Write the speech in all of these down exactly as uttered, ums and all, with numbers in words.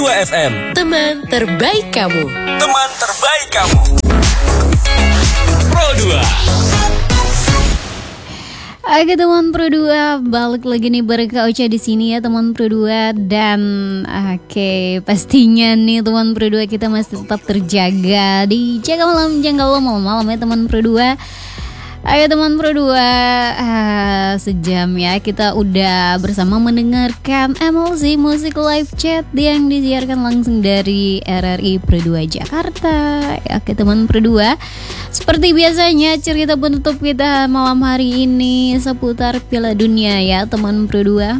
dua F M, teman terbaik kamu. Teman terbaik kamu. Pro dua. Oke teman Pro dua, balik lagi nih bareng Kak Ocha di sini ya teman Pro dua. Dan oke, pastinya nih teman Pro dua kita masih tetap terjaga di Jaga Malam Janggal Malam-malam ya teman Pro dua. Ayo teman Pro dua, ah, sejam ya kita udah bersama mendengarkan M L C Musik Live Chat yang disiarkan langsung dari R R I Pro dua Jakarta. Oke teman Pro dua, seperti biasanya cerita penutup kita malam hari ini seputar Piala Dunia ya teman Pro dua.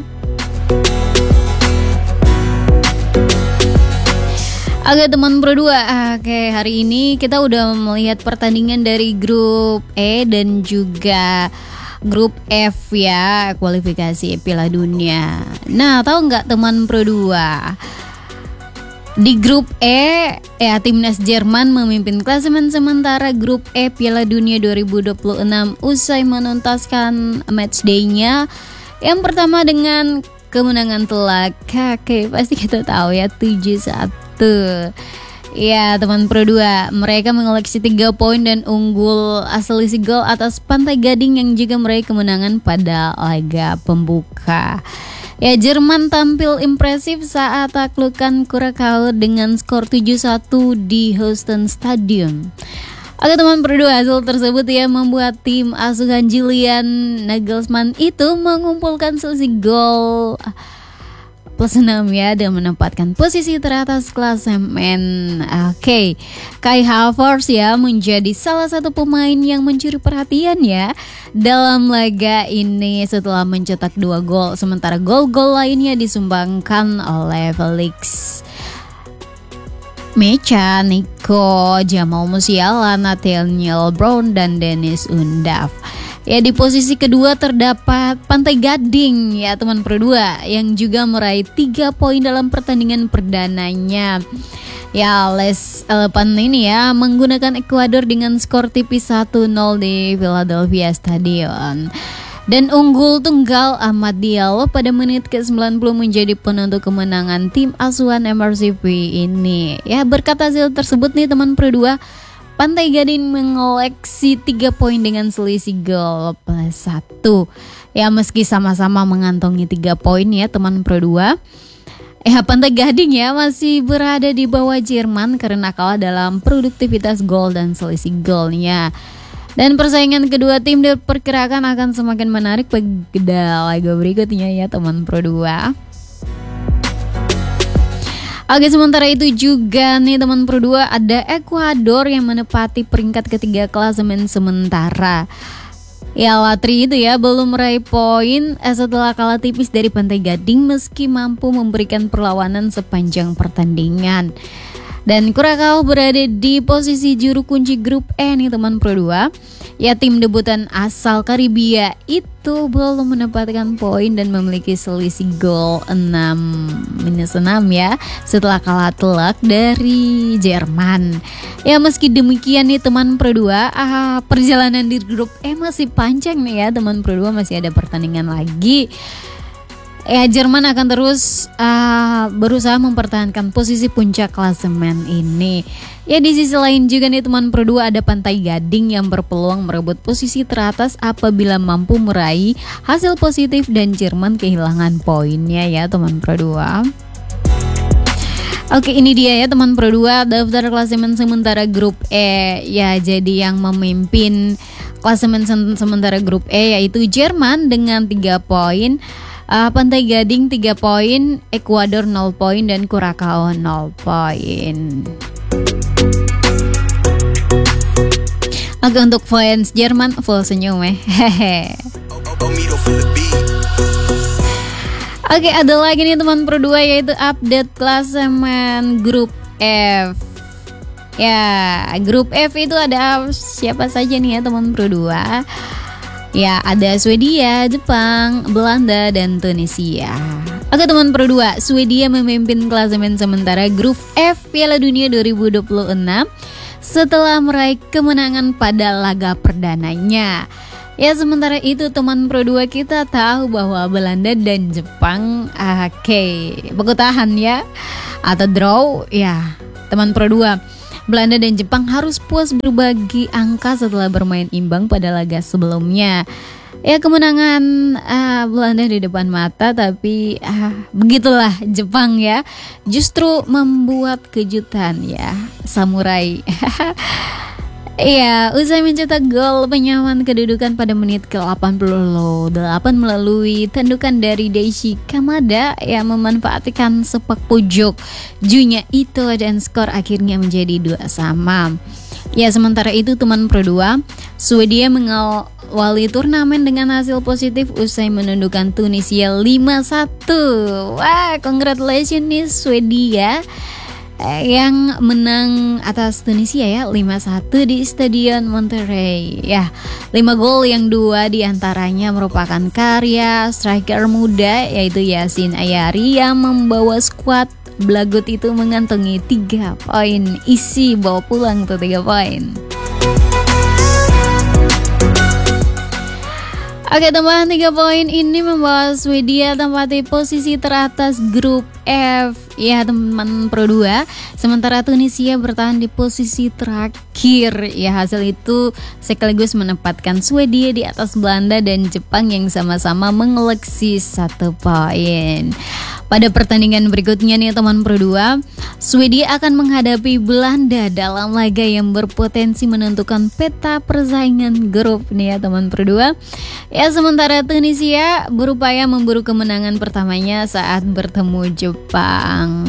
Oke teman Pro dua, oke hari ini kita udah melihat pertandingan dari grup E dan juga grup F ya, kualifikasi Piala Dunia. Nah tahu nggak teman Pro dua, di grup E ya timnas Jerman memimpin klasemen sementara grup E Piala Dunia dua ribu dua puluh enam usai menuntaskan matchday-nya yang pertama dengan kemenangan telak. Oke pasti kita tahu ya tujuh satu. Ya teman Pro dua, mereka mengoleksi tiga poin dan unggul selisih gol atas Pantai Gading yang juga meraih kemenangan pada laga pembuka. Ya Jerman tampil impresif saat taklukan Kurakau dengan skor tujuh satu di Houston Stadium. Oke teman Pro dua, hasil tersebut ya membuat tim asuhan Julian Nagelsmann itu mengumpulkan selisih gol plus enam ya dan menempatkan posisi teratas klasemen. Oke, Kai Havertz ya menjadi salah satu pemain yang mencuri perhatian ya dalam laga ini setelah mencetak dua gol, sementara gol-gol lainnya disumbangkan oleh Felix Mecha, Nico, Jamal Musiala, Nathaniel Brown, dan Dennis Undav. Ya di posisi kedua terdapat Pantai Gading ya teman Pro dua yang juga meraih tiga poin dalam pertandingan perdananya. Ya Les Elephants ini ya menggunakan Ekuador dengan skor tipis satu nol di Philadelphia Stadion. Dan unggul tunggal Ahmad Diallo pada menit ke sembilan puluh menjadi penentu kemenangan tim asuhan M R C P ini. Ya berkat hasil tersebut nih teman Pro dua, Pantai Gading mengoleksi tiga poin dengan selisih gol plus satu. Ya meski sama-sama mengantongi tiga poin ya teman Pro dua, ya Pantai Gading ya masih berada di bawah Jerman karena kalah dalam produktivitas gol dan selisih golnya. Dan persaingan kedua tim diperkirakan akan semakin menarik pada laga berikutnya ya teman Pro dua. Oke sementara itu juga nih teman Pro dua, ada Ekuador yang menempati peringkat ketiga klasemen sementara. Ya Latri itu ya belum meraih poin setelah kalah tipis dari Pantai Gading meski mampu memberikan perlawanan sepanjang pertandingan. Dan Kurakau berada di posisi juru kunci grup E nih teman Pro dua. Ya tim debutan asal Karibia itu belum mendapatkan poin dan memiliki selisih gol enam minus enam ya setelah kalah telak dari Jerman. Ya meski demikian nih teman Pro dua, ah, perjalanan di grup E masih panjang nih ya teman Pro dua, masih ada pertandingan lagi. Ya Jerman akan terus uh, berusaha mempertahankan posisi puncak klasemen ini. Ya di sisi lain juga nih teman Pro dua, ada Pantai Gading yang berpeluang merebut posisi teratas apabila mampu meraih hasil positif dan Jerman kehilangan poinnya ya teman Pro dua. Oke ini dia ya teman Pro dua, daftar klasemen sementara grup E. Ya jadi yang memimpin klasemen sementara grup E yaitu Jerman dengan tiga poin. Uh, Pantai Gading tiga poin, Ekuador nol poin, dan Kurakau nol poin. Oke untuk fans Jerman full senyum eh. Oke ada lagi nih teman Pro dua yaitu update klasemen grup F. Ya grup F itu ada siapa saja nih ya teman Pro dua? Ya ada Swedia, Jepang, Belanda, dan Tunisia. Oke teman Pro dua, Swedia memimpin klasemen sementara grup F Piala Dunia dua ribu dua puluh enam setelah meraih kemenangan pada laga perdananya. Ya sementara itu teman Pro dua kita tahu bahwa Belanda dan Jepang oke okay, baku tahan ya atau draw ya teman Pro dua. Belanda dan Jepang harus puas berbagi angka setelah bermain imbang pada laga sebelumnya. Ya kemenangan uh, Belanda di depan mata, tapi uh, begitulah Jepang ya, justru membuat kejutan ya samurai. Iya, usai mencetak gol penyamaran kedudukan pada menit ke delapan puluh delapan melalui tendukan dari Daishi Kamada yang memanfaatkan sepak pojok Junya Ito dan skor akhirnya menjadi dua sama. Ya sementara itu teman Pro dua, Swedia mengawali turnamen dengan hasil positif usai menundukkan Tunisia lima satu. Wah, congratulations nih Swedia yang menang atas Tunisia ya lima satu di Stadion Monterrey. Ya, lima gol yang dua diantaranya merupakan karya striker muda yaitu Yasin Ayari yang membawa skuad Blagut itu mengantongi tiga poin. Isi bawa pulang tuh tiga poin. Oke, tambahan tiga poin ini membawa Swedia tempati posisi teratas grup F ya teman Pro dua. Sementara Tunisia bertahan di posisi terakhir. Ya hasil itu sekaligus menempatkan Swedia di atas Belanda dan Jepang yang sama-sama mengoleksi satu poin. Pada pertandingan berikutnya nih teman Pro dua, Swedia akan menghadapi Belanda dalam laga yang berpotensi menentukan peta persaingan grup nih ya teman Pro dua. Ya sementara Tunisia berupaya memburu kemenangan pertamanya saat bertemu Jepang.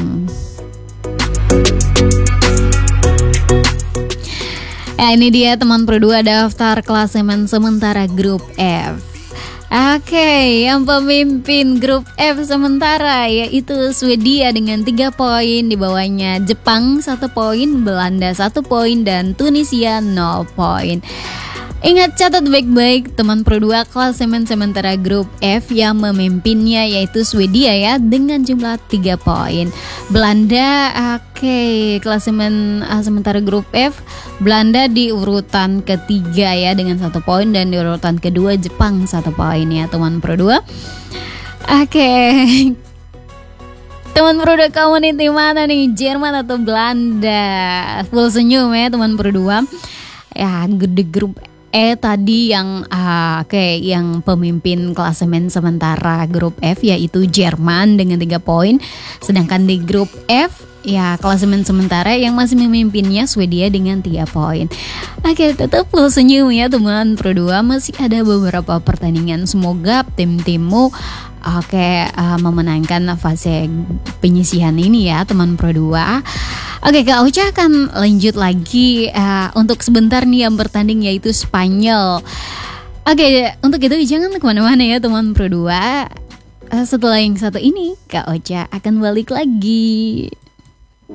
Ya ini dia teman Pro dua daftar klasemen sementara grup F. Oke, okay, yang pemimpin grup F sementara yaitu Swedia dengan tiga poin, di bawahnya Jepang satu poin, Belanda satu poin, dan Tunisia nol poin. Ingat, catat baik-baik teman Pro dua, klasemen sementara grup F yang memimpinnya yaitu Swedia ya dengan jumlah tiga poin. Belanda oke okay, klasemen uh, sementara grup F, Belanda di urutan ketiga ya dengan satu poin, dan di urutan kedua Jepang satu poin ya teman Pro dua. Oke. Okay. Teman Pro dua, kamu nih tim mana nih? Jerman atau Belanda? Full senyum ya teman Pro dua. Ya, gede grup E tadi yang uh, oke okay, yang pemimpin klasemen sementara grup F yaitu Jerman dengan tiga poin, sedangkan di grup F ya klasemen sementara yang masih memimpinnya Swedia dengan tiga poin. Oke, tetap full senyum ya teman Pro dua, masih ada beberapa pertandingan, semoga tim-timmu oke okay, uh, memenangkan fase penyisihan ini ya teman Pro dua. Oke, Kak Ocha akan lanjut lagi uh, untuk sebentar nih yang bertanding yaitu Spanyol. Oke, untuk itu jangan kemana-mana ya teman Pro dua. Uh, setelah yang satu ini, Kak Ocha akan balik lagi.